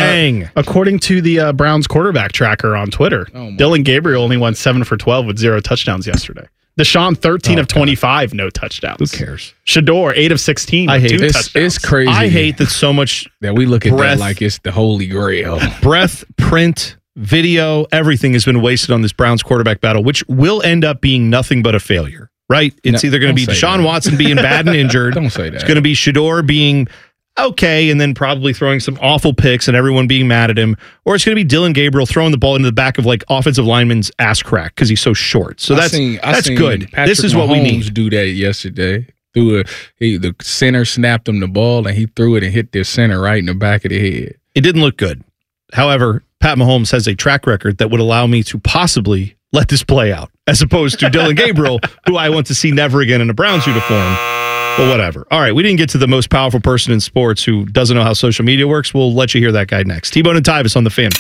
the Browns quarterback tracker on Twitter, Dylan Gabriel only went 7 for 12 with 0 touchdowns yesterday. Deshaun 13 of 25, no touchdowns.
Who cares?
Shedeur 8 of 16.
I hate
2 touchdowns.
It's crazy.
I hate that so much
that we look at that like it's the holy grail.
Breath, print, video, everything has been wasted on this Browns quarterback battle, which will end up being nothing but a failure. Right? It's either going to be Deshaun Watson being bad and injured.
Don't say that.
It's going to be Shedeur being okay, and then probably throwing some awful picks and everyone being mad at him, or it's going to be Dylan Gabriel throwing the ball into the back of like offensive lineman's ass crack because he's so short. So that's good. This is what we need.
Do that yesterday. The center snapped him the ball and he threw it and hit the center right in the back of the head.
It didn't look good. However, Pat Mahomes has a track record that would allow me to possibly let this play out, as opposed to Dylan Gabriel, who I want to see never again in a Browns uniform. But whatever. All right, we didn't get to the most powerful person in sports who doesn't know how social media works. We'll let you hear that guy next. T-Bone and Tyvis on the Fan.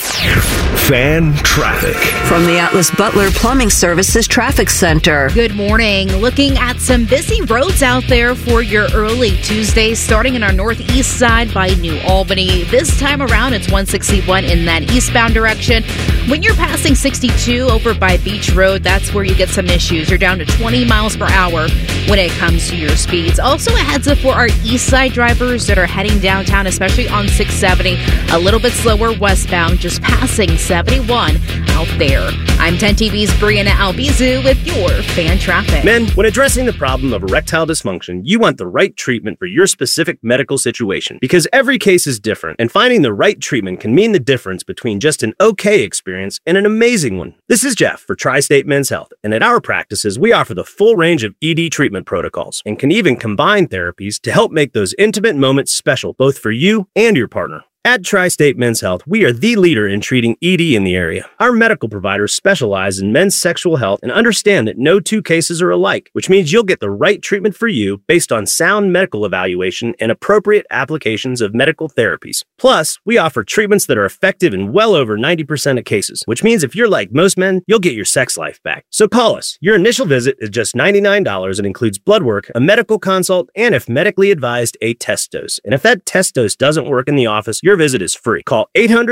Fan traffic.
From the Atlas Butler Plumbing Services Traffic Center.
Good morning. Looking at some busy roads out there for your early Tuesday, starting in our northeast side by New Albany. This time around, it's 161 in that eastbound direction. When you're passing 62 over by Beach Road, that's where you get some issues. You're down to 20 miles per hour when it comes to your speeds. Also, a heads up for our east side drivers that are heading downtown, especially on 670. A little bit slower westbound, just passing 71 out there. I'm 10 TV's Brianna Albizu with your Fan Traffic.
Men, when addressing the problem of erectile dysfunction, you want the right treatment for your specific medical situation because every case is different, and finding the right treatment can mean the difference between just an okay experience and an amazing one. This is Jeff for Tri-State Men's Health, and at our practices, we offer the full range of ED treatment protocols and can even combine therapies to help make those intimate moments special both for you and your partner. At Tri-State Men's Health, we are the leader in treating ED in the area. Our medical providers specialize in men's sexual health and understand that no two cases are alike, which means you'll get the right treatment for you based on sound medical evaluation and appropriate applications of medical therapies. Plus, we offer treatments that are effective in well over 90% of cases, which means if you're like most men, you'll get your sex life back. So call us. Your initial visit is just $99 and includes blood work, a medical consult, and if medically advised, a test dose. And if that test dose doesn't work in the office, your visit is free. Call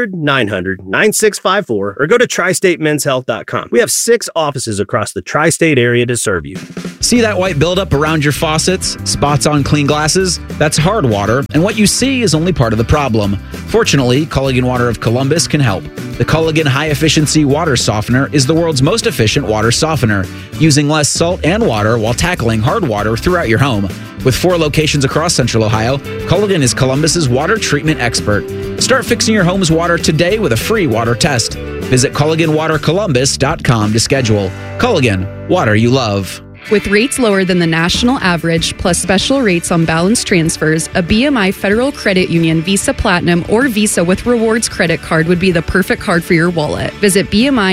800-900-9654 or go to tristatemenshealth.com. We have 6 offices across the tri-state area to serve you.
See that white buildup around your faucets? Spots on clean glasses? That's hard water, and what you see is only part of the problem. Fortunately, Culligan Water of Columbus can help. The Culligan High Efficiency Water Softener is the world's most efficient water softener, using less salt and water while tackling hard water throughout your home. With 4 locations across Central Ohio, Culligan is Columbus's water treatment expert. Start fixing your home's water today with a free water test. Visit CulliganWaterColumbus.com to schedule. Culligan, water you love.
With rates lower than the national average, plus special rates on balance transfers, a BMI Federal Credit Union Visa Platinum or Visa with Rewards credit card would be the perfect card for your wallet. Visit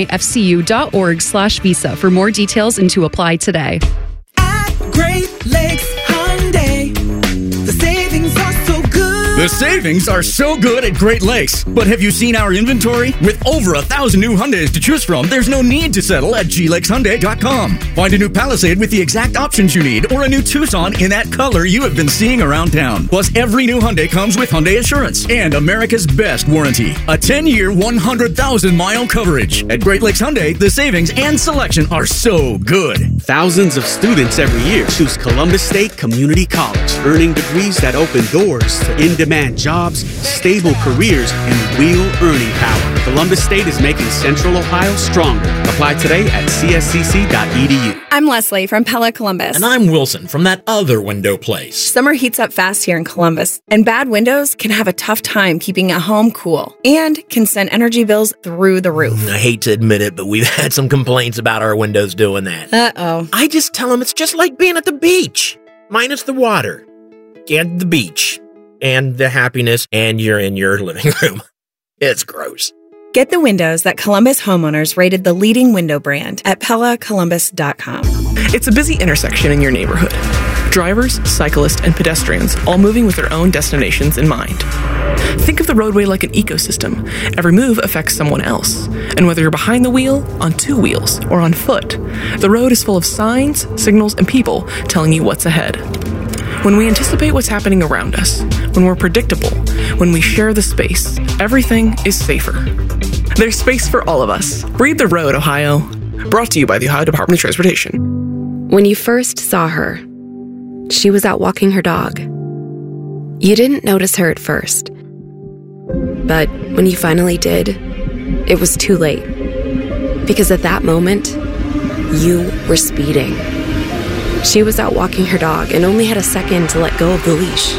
bmifcu.org/visa for more details and to apply today.
At Great Lakes Hyundai, the savings are so good.
The savings are so good at Great Lakes. But have you seen our inventory? With over 1,000 new Hyundais to choose from, there's no need to settle at glakeshyundai.com. Find a new Palisade with the exact options you need, or a new Tucson in that color you have been seeing around town. Plus, every new Hyundai comes with Hyundai Assurance and America's best warranty. A 10-year, 100,000-mile coverage. At Great Lakes Hyundai, the savings and selection are so good.
Thousands of students every year choose Columbus State Community College, earning degrees that open doors to in-demand jobs, stable careers, and real earning power. Columbus State is making Central Ohio stronger. Apply today at cscc.edu.
I'm Leslie from Pella Columbus.
And I'm Wilson from that other window place.
Summer heats up fast here in Columbus, and bad windows can have a tough time keeping a home cool and can send energy bills through the roof.
I hate to admit it, but we've had some complaints about our windows doing that.
Uh-oh.
I just tell them it's just like being at the beach, minus the water and the beach and the happiness, and you're in your living room. It's gross.
Get the windows that Columbus homeowners rated the leading window brand at PellaColumbus.com.
It's a busy intersection in your neighborhood. Drivers, cyclists, and pedestrians all moving with their own destinations in mind. Think of the roadway like an ecosystem. Every move affects someone else. And whether you're behind the wheel, on 2 wheels, or on foot, the road is full of signs, signals, and people telling you what's ahead. When we anticipate what's happening around us, when we're predictable, when we share the space, everything is safer. There's space for all of us. Read the road, Ohio. Brought to you by the Ohio Department of Transportation.
When you first saw her, she was out walking her dog. You didn't notice her at first. But when you finally did, it was too late. Because at that moment, you were speeding. She was out walking her dog and only had a second to let go of the leash.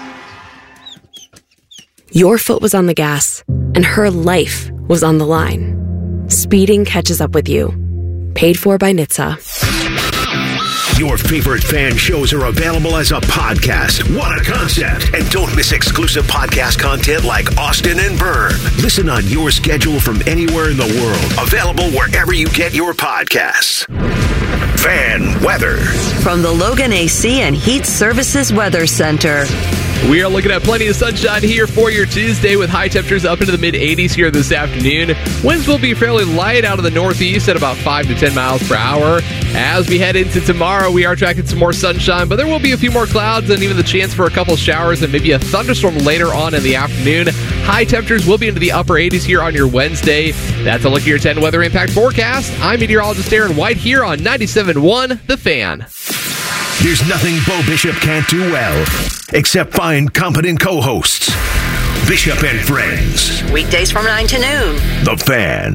Your foot was on the gas, and her life was on the line. Speeding catches up with you. Paid for by NHTSA.
Your favorite fan shows are available as a podcast. What a concept. And don't miss exclusive podcast content like Austin and Byrne. Listen on your schedule from anywhere in the world. Available wherever you get your podcasts. Fan weather.
From the Logan AC and Heat Services Weather Center.
We are looking at plenty of sunshine here for your Tuesday with high temperatures up into the mid-80s here this afternoon. Winds will be fairly light out of the northeast at about 5 to 10 miles per hour. As we head into tomorrow, we are tracking some more sunshine, but there will be a few more clouds and even the chance for a couple showers and maybe a thunderstorm later on in the afternoon. High temperatures will be into the upper 80s here on your Wednesday. That's a look at your 10 weather impact forecast. I'm meteorologist Aaron White here on 97.1 The Fan.
There's nothing Bo Bishop can't do well, except find competent co-hosts. Bishop and Friends.
Weekdays from 9 to noon.
The Fan.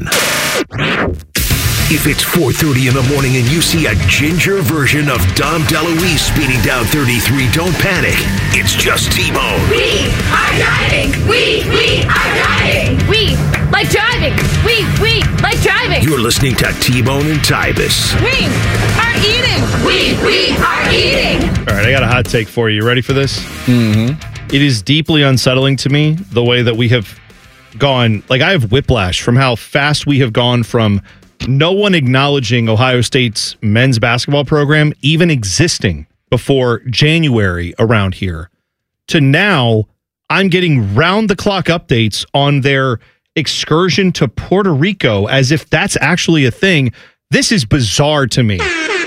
If it's 4:30 in the morning and you see a ginger version of Dom DeLuise speeding down 33, don't panic. It's just T-Bone.
We are driving. We are driving. We like driving. We like driving.
You're listening to T-Bone and Tybus.
We are eating. We are eating.
All right, I got a hot take for you. Ready for this?
Mm-hmm.
It is deeply unsettling to me the way that we have gone. Like, I have whiplash from how fast we have gone from no one acknowledging Ohio State's men's basketball program even existing before January around here to now I'm getting round-the-clock updates on their excursion to Puerto Rico as if that's actually a thing. This is bizarre to me.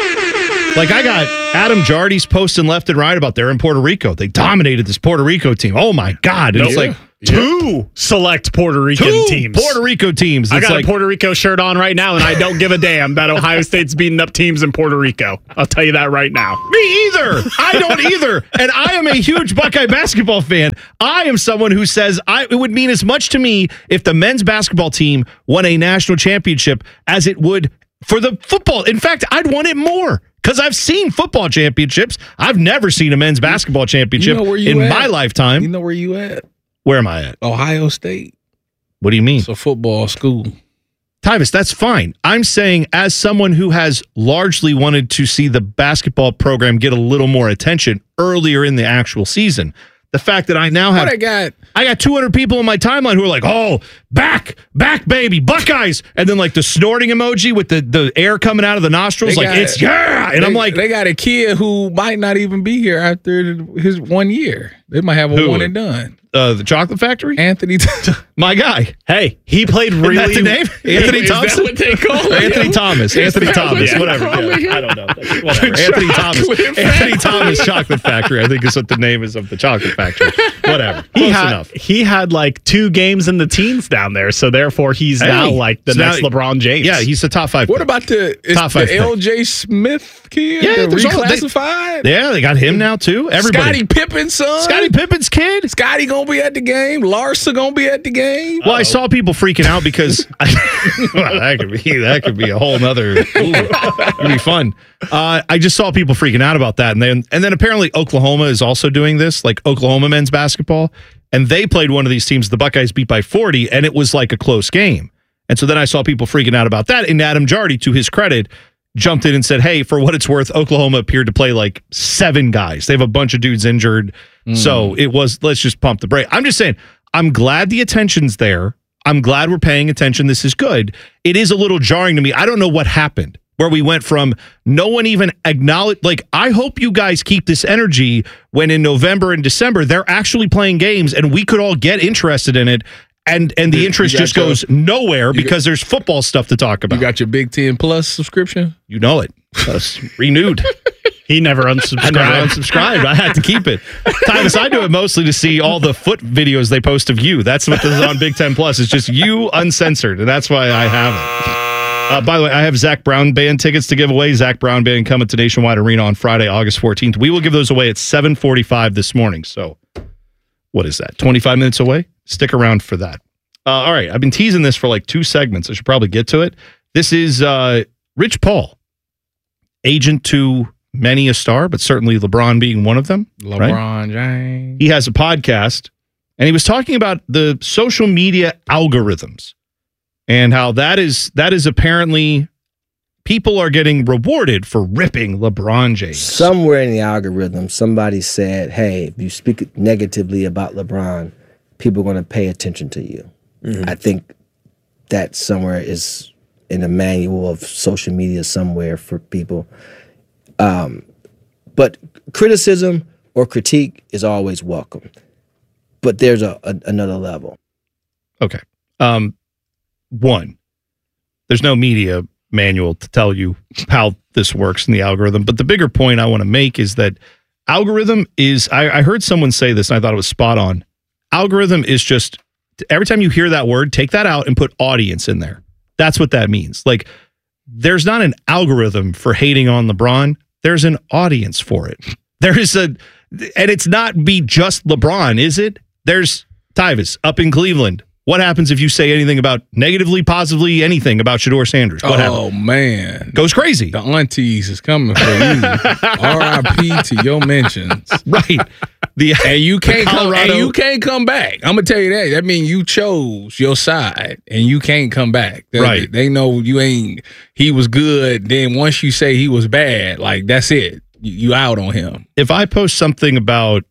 Like, I got Adam Jardy's posting left and right about they're in Puerto Rico. They dominated this Puerto Rico team. Oh, my God. And it's like
two select Puerto Rican teams.
Puerto Rico teams.
I got a Puerto Rico shirt on right now, and I don't give a damn that Ohio State's beating up teams in Puerto Rico. I'll tell you that right now.
Me either. I don't either. And I am a huge Buckeye basketball fan. I am someone who says it would mean as much to me if the men's basketball team won a national championship as it would for the football. In fact, I'd want it more. Because I've seen football championships. I've never seen a men's basketball championship in my lifetime.
You know where you at?
Where am I at?
Ohio State.
What do you mean?
It's a football school.
Tyvis, that's fine. I'm saying as someone who has largely wanted to see the basketball program get a little more attention earlier in the actual season, the fact that I now have I got 200 people on my timeline who are like, oh, back, baby, Buckeyes. And then like the snorting emoji with the air coming out of the nostrils. And I'm like.
They got a kid who might not even be here after his 1 year. They might have a one and done.
The Chocolate Factory?
Anthony.
My guy.
Hey, he played really.
Isn't that the name? Anthony Thompson?
Is that what they call him?
Anthony Thomas. Anthony Thomas. Whatever. Yeah, I don't know. Whatever. Anthony Thomas. Anthony Thomas Chocolate Factory, I think is what the name is of the Chocolate Factory. Whatever. Close enough.
He had like 2 games in the teens down there, so therefore he's now like the next LeBron James.
Yeah, he's the top 5.
What about the LJ Smith kid?
Yeah,
the reclassified?
They got him now too. Everybody.
Scottie Pippen's son.
Scottie Pippen's kid.
Scottie gonna be at the game. Larsa gonna be at the game.
Well, I saw people freaking out because that could be a whole nother. It'd be fun. I just saw people freaking out about that, and then apparently Oklahoma is also doing this, like Oklahoma men's basketball, and they played one of these teams. The Buckeyes beat by 40, and it was like a close game. And so then I saw people freaking out about that, and Adam Jardy, to his credit, jumped in and said, hey, for what it's worth, Oklahoma appeared to play like 7 guys. They have a bunch of dudes injured. So it was, let's just pump the brake. I'm just saying, I'm glad the attention's there. I'm glad we're paying attention. This is good. It is a little jarring to me. I don't know what happened where we went from no one even acknowledged. Like, I hope you guys keep this energy when in November and December, they're actually playing games and we could all get interested in it. And the interest just goes nowhere because there's football stuff to talk about.
You got your Big Ten Plus subscription?
You know it. Renewed.
He never unsubscribed.
I never unsubscribed. I had to keep it. Tyvis, I do it mostly to see all the foot videos they post of you. That's what this is on Big Ten Plus. It's just you uncensored, and that's why I have it. By the way, I have Zach Brown Band tickets to give away. Zach Brown Band coming to Nationwide Arena on Friday, August 14th. We will give those away at 7:45 this morning. So what is that, 25 minutes away? Stick around for that. All right, I've been teasing this for like 2 segments. I should probably get to it. This is Rich Paul, agent to many a star, but certainly LeBron being one of them.
LeBron James.
He has a podcast, and he was talking about the social media algorithms and how that is apparently people are getting rewarded for ripping LeBron James.
Somewhere in the algorithm, somebody said, hey, if you speak negatively about LeBron, people are going to pay attention to you. Mm-hmm. I think that somewhere is in a manual of social media somewhere for people. But criticism or critique is always welcome. But there's another level.
Okay. One, there's no media manual to tell you how this works in the algorithm. But the bigger point I want to make is that algorithm is, I heard someone say this and I thought it was spot on. Algorithm is just, every time you hear that word, take that out and put audience in there. That's what that means. Like, there's not an algorithm for hating on LeBron. There's an audience for it. There is and it's not be just LeBron, is it? There's Tyvis up in Cleveland. What happens if you say anything about negatively, positively, anything about Shedeur Sanders? What happens?
Oh, man.
Goes crazy.
The aunties is coming for you. R.I.P. to your mentions.
Right.
And you can't come back. I'm going to tell you that. That means you chose your side and you can't come back.
Right.
They know you ain't, he was good. Then once you say he was bad, like, that's it. You out on him.
If I post something about,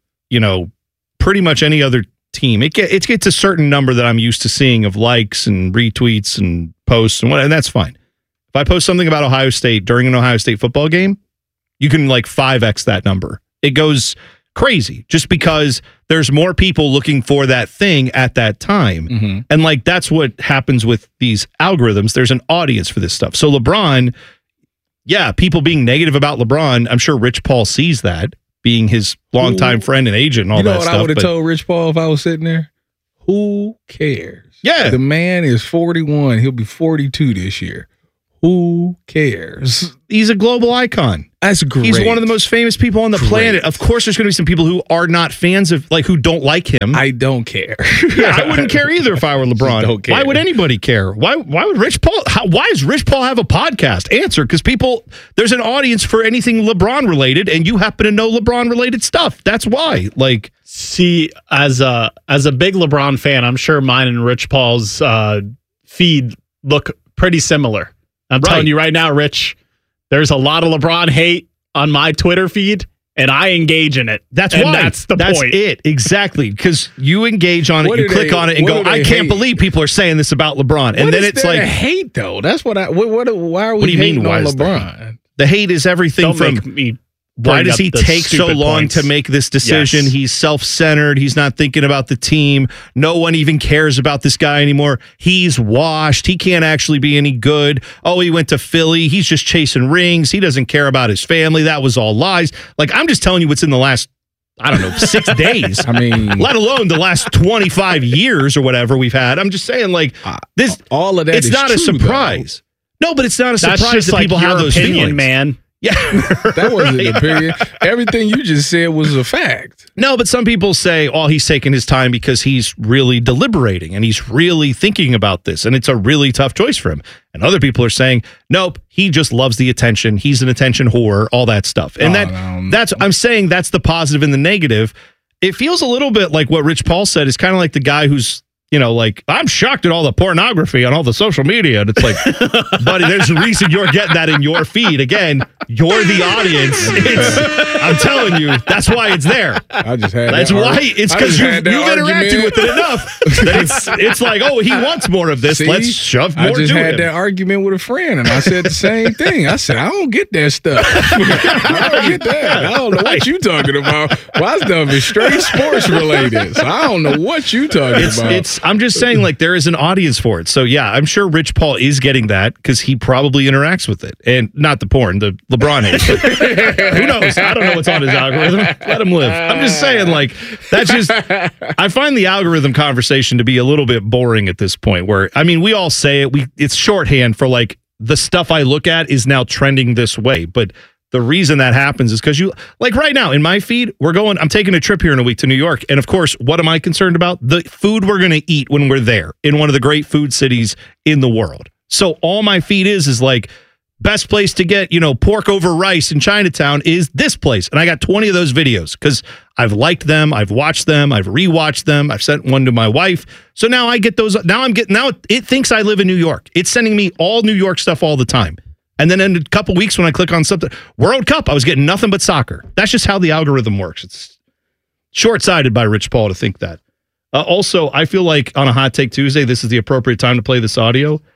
pretty much any other team, it gets a certain number that I'm used to seeing of likes and retweets and posts and that's fine. If I post something about Ohio State during an Ohio State football game, you can 5x that number. It goes crazy just because there's more people looking for that thing at that time.
Mm-hmm.
And that's what happens with these algorithms. There's an audience for this stuff. So LeBron, people being negative about LeBron, I'm sure Rich Paul sees that, being his longtime friend and agent and all that stuff.
You know what I would have told Rich Paul if I was sitting there? Who cares?
Yeah.
The man is 41. He'll be 42 this year. Who cares?
He's a global icon.
That's great.
He's one of the most famous people on the planet. Of course, there's going to be some people who are not fans of, who don't like him.
I don't care.
Yeah, I wouldn't care either if I were LeBron.
Don't care.
Why would anybody care? Why would Rich Paul? Why does Rich Paul have a podcast? Answer, because there's an audience for anything LeBron related, and you happen to know LeBron related stuff. That's why.
See, as a big LeBron fan, I'm sure mine and Rich Paul's feed look pretty similar. I'm telling you right now, Rich, there's a lot of LeBron hate on my Twitter feed, and I engage in it.
That's the point. That's it. Exactly. Because you engage on it, you click on it and go, I can't believe people are saying this about LeBron. And then it's like
hate though. That's what why are we hating on LeBron?
The hate is everything from why does he take so long to make this decision? Yes. He's self-centered. He's not thinking about the team. No one even cares about this guy anymore. He's washed. He can't actually be any good. Oh, he went to Philly. He's just chasing rings. He doesn't care about his family. That was all lies. I'm just telling you what's in the last, 6 days.
I mean,
let alone the last 25 years or whatever we've had. I'm just saying, this.
All of that.
It's not a surprise.
Though.
No, but it's not a surprise that people have those feelings,
man.
Yeah,
that wasn't an opinion. Everything you just said was a fact.
No, but some people say, he's taking his time because he's really deliberating and he's really thinking about this, and it's a really tough choice for him. And other people are saying, nope, he just loves the attention. He's an attention whore, all that stuff. And that's I'm saying that's the positive and the negative. It feels a little bit like what Rich Paul said is kind of like the guy who's, I'm shocked at all the pornography on all the social media. And it's like, buddy, there's a reason you're getting that in your feed. Again, you're the audience. I'm telling you, that's why it's there.
I just had
That's why it's because you've interacted with it enough that it's like, he wants more of this.
See,
let's shove more to him.
I just had that argument with a friend, and I said the same thing. I said, I don't get that stuff. I don't get that. I don't know what you talking about. My stuff is straight sports related. So I don't know what you talking about.
I'm just saying, there is an audience for it. So, yeah, I'm sure Rich Paul is getting that because he probably interacts with it. And not the porn, the LeBron hate. Who knows? I don't know what's on his algorithm. Let him live. I'm just saying, that's just, I find the algorithm conversation to be a little bit boring at this point where, we all say it. It's shorthand for, the stuff I look at is now trending this way. But the reason that happens is because right now in my feed, I'm taking a trip here in a week to New York. And of course, what am I concerned about? The food we're going to eat when we're there in one of the great food cities in the world. So all my feed is best place to get, pork over rice in Chinatown is this place. And I got 20 of those videos because I've liked them. I've watched them. I've rewatched them. I've sent one to my wife. So now I get those. Now it thinks I live in New York. It's sending me all New York stuff all the time. And then in a couple weeks when I click on something, World Cup, I was getting nothing but soccer. That's just how the algorithm works. It's short-sighted by Rich Paul to think that. Also, I feel like on a Hot Take Tuesday, this is the appropriate time to play this audio.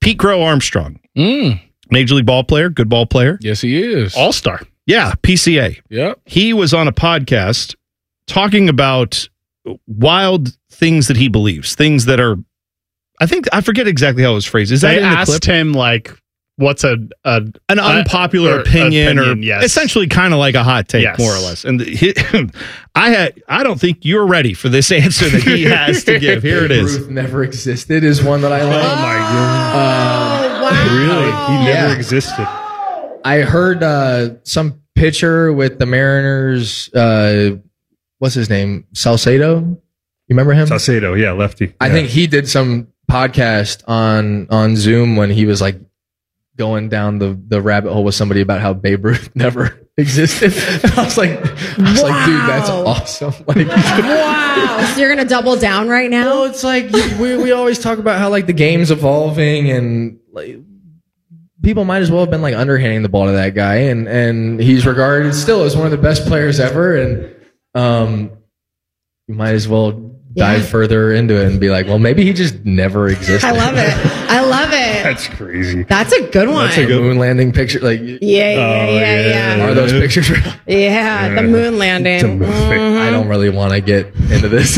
Pete Crow Armstrong. Major League ball player, good ball player.
Yes, he is.
All-star.
Yeah, PCA.
Yep.
He was on a podcast talking about wild things that he believes, things that are, I forget exactly how it was phrased. Is that
they
in the
asked
clip?
him like, what's an
unpopular opinion, or
yes.
essentially kind of like a hot take,
Yes.
more or less. And I don't think you're ready for this answer that he has to give. Here it is.
Ruth never existed is one that I like.
Oh my goodness!
Wow.
Really? He never existed.
I heard some pitcher with the Mariners. What's his name? Salcedo. You remember him?
Salcedo, yeah, lefty.
I think he did some podcast on Zoom when he was like going down the rabbit hole with somebody about how Babe Ruth never existed. And I was like, dude, that's awesome. Like,
Wow. So you're gonna double down right now?
well, it's like we always talk about how like the game's evolving and like people might as well have been like underhanding the ball to that guy, and he's regarded still as one of the best players ever, and you might as well dive further into it and be like, well, maybe he just never existed.
I love it. I love it. That's crazy. That's a good one.
That's a good moon landing picture. Like,
Yeah.
Are those pictures real?
Yeah, the moon landing.
I don't really want to get into this.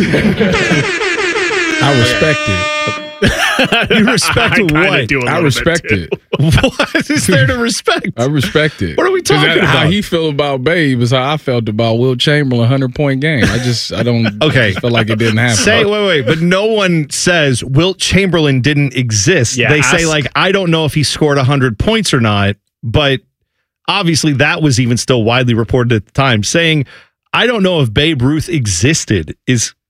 I respect it.
You respect what?
I respect it.
What is there to respect?
I respect it.
What are we talking about?
How he feel about Babe is how I felt about Wilt Chamberlain 100-point game. I don't
Okay.
I just feel like it didn't happen.
Wait, but no one says Wilt Chamberlain didn't exist.
Yeah,
they say like, I don't know if he scored 100 points or not, but obviously that was even still widely reported at the time. Saying, I don't know if Babe Ruth existed is